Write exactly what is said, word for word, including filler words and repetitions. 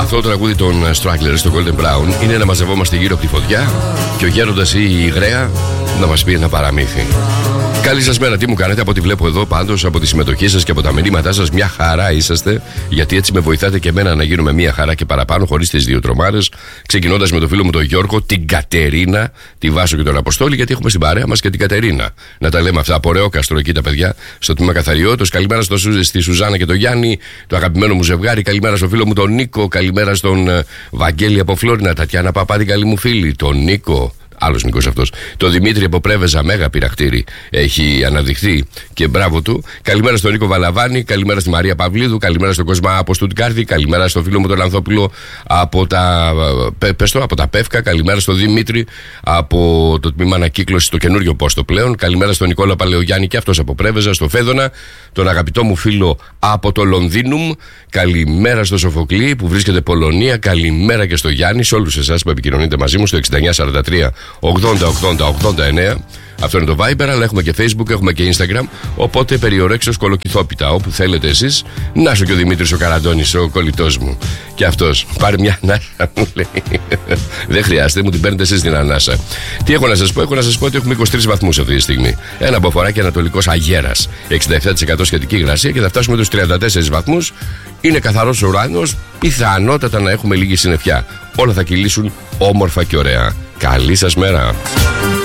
Αυτό το τραγούδι των Stragglers στο Golden Brown είναι να μαζευόμαστε γύρω από τη φωτιά και ο γέροντας ή η υγραία να μας πει ένα παραμύθι. Καλή σας μέρα, τι μου κάνετε? Από ό,τι βλέπω εδώ πάντως, από τη συμμετοχή σας και από τα μηνύματά σας, μια χαρά είσαστε, γιατί έτσι με βοηθάτε και εμένα να γίνουμε μια χαρά και παραπάνω, χωρίς τις δύο τρομάρες. Ξεκινώντας με το φίλο μου τον Γιώργο, την Κατερίνα, τη Βάσο και τον Αποστόλη, γιατί έχουμε στην παρέα μας και την Κατερίνα. Να τα λέμε αυτά από Ρεόκαστρο εκεί τα παιδιά, στο τμήμα Καθαριώτος. Καλημέρα στο, στη Σουζάνα και τον Γιάννη, το αγαπημένο μου ζευγάρι. Καλημέρα στο φίλο μου τον Νίκο. Καλημέρα στον uh, Βαγγέλη από Φλόρινα. Τατιάνα Παπάδη, καλή μου φίλη. Τον Νίκο. Άλλος Νίκος αυτός. Το Δημήτρη από Πρέβεζα, μέγα πειραχτήρι, έχει αναδειχθεί και μπράβο του. Καλημέρα στον Νίκο Βαλαβάνη, καλημέρα στη Μαρία Παυλίδου, καλημέρα στον Κοσμά από Στουτγκάρδη, καλημέρα στο φίλο μου τον Ανθόπουλο από τα, πες το, από τα Πεύκα, καλημέρα στον Δημήτρη από το τμήμα ανακύκλωση στο καινούριο πόστο πλέον, καλημέρα στον Νικόλα Παλαιογιάννη και αυτός από Πρέβεζα, στο Φέδωνα, τον αγαπητό μου φίλο από το Λονδίνουμ, καλημέρα στο Σοφοκλή που βρίσκεται Πολωνία, καλημέρα και στο Γιάννη, σε όλους εσάς που επικοινωνείτε μαζί μου στο εξήντα εννιά σαράντα τρία ογδόντα ογδόντα ογδόντα εννέα. Αυτό είναι το Viber, αλλά έχουμε και Facebook, έχουμε και Instagram. Οπότε περιορέξεως κολοκυθόπιτα. Όπου θέλετε εσείς. Να σου και ο Δημήτρης ο Καραντώνης, ο κολλητός μου. Και αυτός. Πάρε μια ανάσα, μου λέει. Δεν χρειάζεται, μου την παίρνετε εσείς την ανάσα. Τι έχω να σας πω? Έχω να σας πω ότι έχουμε είκοσι τρεις βαθμούς αυτή τη στιγμή. Ένα μποφοράκι ανατολικός αγέρας. εξήντα επτά τοις εκατό σχετική υγρασία και θα φτάσουμε τους τριάντα τέσσερις βαθμούς. Είναι καθαρός ουράνος. Πιθανότατα να έχουμε λίγη συννεφιά. Όλα θα κυλήσουν όμορφα και ωραία. Καλή σας μέρα.